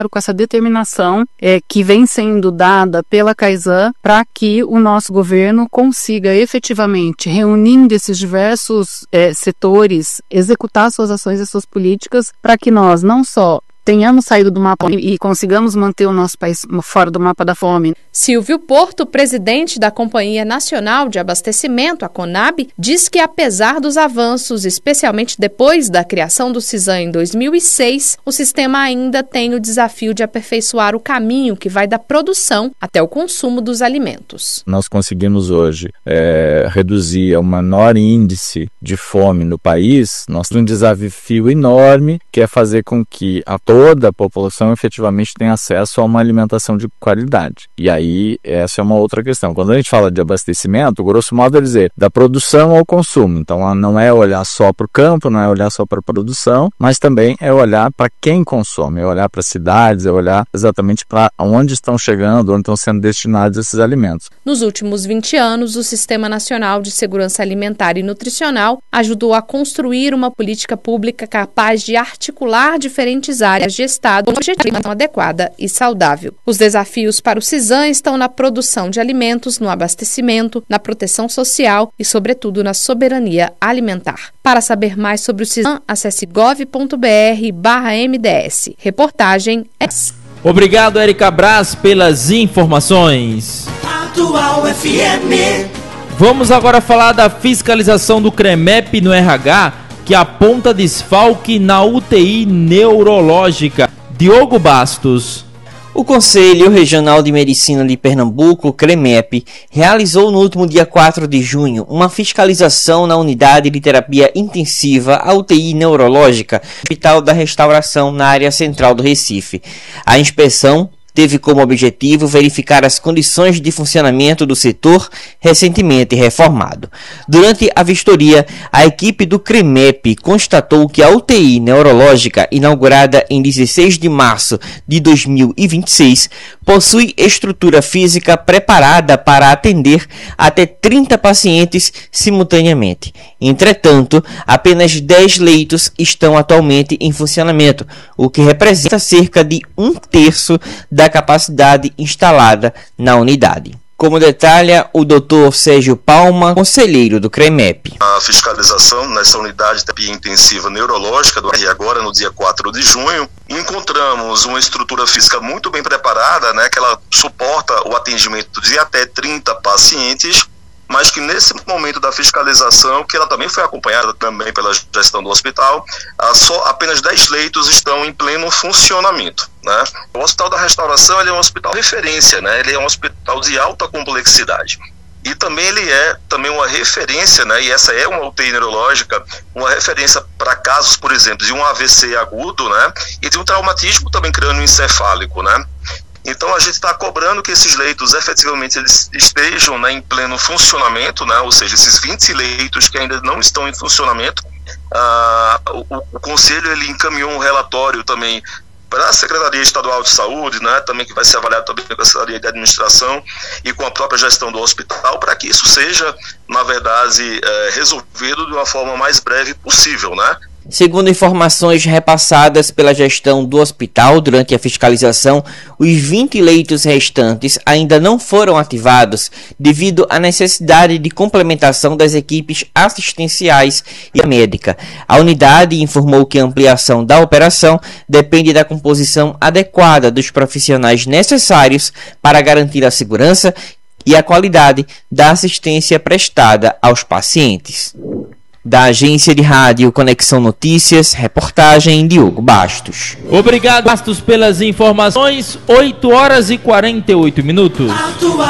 com essa determinação que vem sendo dada pela Caisan para que o nosso governo consiga efetivamente, reunindo esses diversos setores, executar suas ações e suas políticas para que nós não só tenhamos saído do mapa e consigamos manter o nosso país fora do mapa da fome. Silvio Porto, presidente da Companhia Nacional de Abastecimento, a CONAB, diz que apesar dos avanços, especialmente depois da criação do CISAM em 2006, o sistema ainda tem o desafio de aperfeiçoar o caminho que vai da produção até o consumo dos alimentos. Nós conseguimos hoje reduzir o menor índice de fome no país. Nós temos um desafio enorme, que é fazer com que toda a população efetivamente tenha acesso a uma alimentação de qualidade. E aí, essa é uma outra questão. Quando a gente fala de abastecimento, grosso modo é dizer, da produção ao consumo. Então, não é olhar só para o campo, não é olhar só para a produção, mas também é olhar para quem consome, é olhar para cidades, é olhar exatamente para onde estão chegando, onde estão sendo destinados esses alimentos. Nos últimos 20 anos, o Sistema Nacional de Segurança Alimentar e Nutricional ajudou a construir uma política pública capaz de articular diferentes áreas de Estado com objetivação adequada e saudável. Os desafios para o CISAM estão na produção de alimentos, no abastecimento, na proteção social e, sobretudo, na soberania alimentar. Para saber mais sobre o CISAM, acesse gov.br/MDS. Reportagem S. Obrigado, Érica Braz, pelas informações. Atual FM. Vamos agora falar da fiscalização do CREMEP no RH, que aponta desfalque na UTI neurológica. Diogo Bastos. O Conselho Regional de Medicina de Pernambuco, CREMEP, realizou no último dia 4 de junho uma fiscalização na unidade de terapia intensiva, a UTI neurológica, Hospital da Restauração, na área central do Recife. A inspeção teve como objetivo verificar as condições de funcionamento do setor recentemente reformado. Durante a vistoria, a equipe do CREMEP constatou que a UTI neurológica, inaugurada em 16 de março de 2026, possui estrutura física preparada para atender até 30 pacientes simultaneamente. Entretanto, apenas 10 leitos estão atualmente em funcionamento, o que representa cerca de 1/3 da capacidade instalada na unidade. Como detalha o Dr. Sérgio Palma, conselheiro do CREMEP. A fiscalização nessa unidade de terapia intensiva neurológica, e agora no dia 4 de junho, encontramos uma estrutura física muito bem preparada, que ela suporta o atendimento de até 30 pacientes, mas que nesse momento da fiscalização, que ela também foi acompanhada também pela gestão do hospital, apenas 10 leitos estão em pleno funcionamento. O Hospital da Restauração ele é um hospital referência, ele é um hospital de alta complexidade. E também ele é também uma referência, e essa é uma UTI neurológica, uma referência para casos, por exemplo, de um AVC agudo, e de um traumatismo também crânioencefálico, Então a gente está cobrando que esses leitos efetivamente eles estejam em pleno funcionamento, ou seja, esses 20 leitos que ainda não estão em funcionamento. O Conselho ele encaminhou um relatório também para a Secretaria Estadual de Saúde, também que vai ser avaliado também com a Secretaria de Administração e com a própria gestão do hospital, para que isso seja, na verdade, resolvido de uma forma mais breve possível, Segundo informações repassadas pela gestão do hospital durante a fiscalização, os 20 leitos restantes ainda não foram ativados devido à necessidade de complementação das equipes assistenciais e médica. A unidade informou que a ampliação da operação depende da composição adequada dos profissionais necessários para garantir a segurança e a qualidade da assistência prestada aos pacientes. Da agência de rádio Conexão Notícias, reportagem Diogo Bastos. Obrigado, Bastos, pelas informações. 8 horas e 48 minutos.